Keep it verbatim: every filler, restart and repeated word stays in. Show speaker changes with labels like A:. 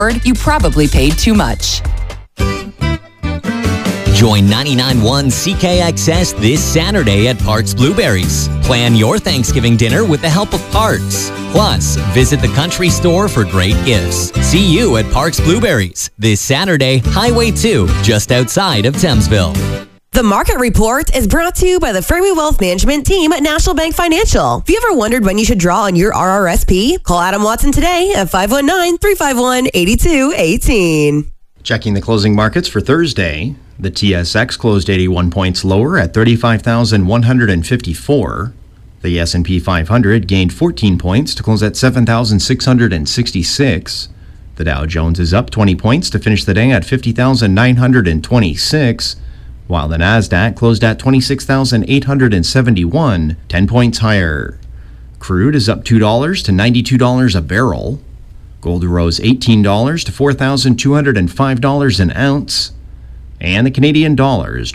A: you probably paid too much.
B: Join ninety-nine point one C K X S this Saturday at Parks Blueberries. Plan your Thanksgiving dinner with the help of Parks. Plus, visit the country store for great gifts. See you at Parks Blueberries this Saturday, Highway two, just outside of Thamesville.
C: The Market Report is brought to you by the Fermi Wealth Management team at National Bank Financial. Have you ever wondered when you should draw on your R R S P? Call Adam Watson today at five one nine, three five one, eight two one eight.
D: Checking the closing markets for Thursday, the T S X closed eighty-one points lower at thirty-five thousand one hundred fifty-four. The S and P five hundred gained fourteen points to close at seven thousand six hundred sixty-six. The Dow Jones is up twenty points to finish the day at fifty thousand nine hundred twenty-six, while the Nasdaq closed at twenty-six thousand eight hundred seventy-one, ten points higher. Crude is up two dollars to ninety-two dollars a barrel. Gold rose eighteen dollars to four thousand two hundred five dollars an ounce. And the Canadian dollar is